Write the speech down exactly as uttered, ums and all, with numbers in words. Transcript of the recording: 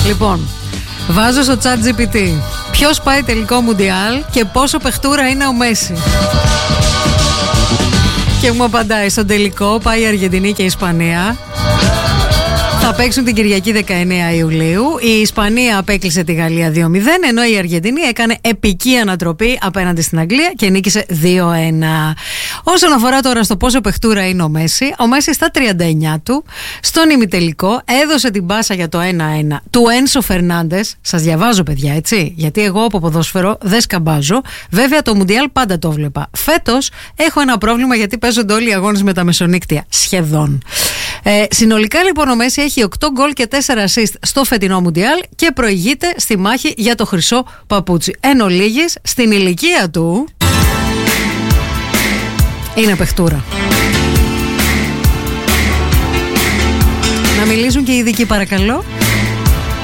Λοιπόν, βάζω στο chat τζι πι τι ποιος πάει τελικό Μουντιάλ και πόσο παιχτούρα είναι ο Μέση. Και μου απαντάει, στον τελικό πάει η Αργεντινή και η Ισπανία. Θα παίξουν την Κυριακή δεκαεννέα Ιουλίου. Η Ισπανία απέκλεισε τη Γαλλία δύο μηδέν, ενώ η Αργεντινή έκανε επική ανατροπή απέναντι στην Αγγλία και νίκησε δύο ένα. Όσον αφορά τώρα στο πόσο παιχτούρα είναι ο Μέση, ο Μέση στα τριάντα εννιά του, στον ημιτελικό, έδωσε την πάσα για το ένα ένα του Ένσο Φερνάντες. Σας διαβάζω, παιδιά, έτσι, γιατί εγώ από ποδόσφαιρο δεν σκαμπάζω. Βέβαια, το Μουντιάλ πάντα το βλέπα. Φέτος έχω ένα πρόβλημα γιατί παίζονται όλοι οι αγώνες με τα μεσονύκτια. Σχεδόν. Ε, συνολικά λοιπόν ο Μέση έχει οκτώ γκολ και τέσσερα assist στο φετινό Μουντιάλ και προηγείται στη μάχη για το χρυσό παπούτσι. Εν ολίγης, στην ηλικία του είναι παιχτούρα. Να μιλήσουν και οι ειδικοί, παρακαλώ.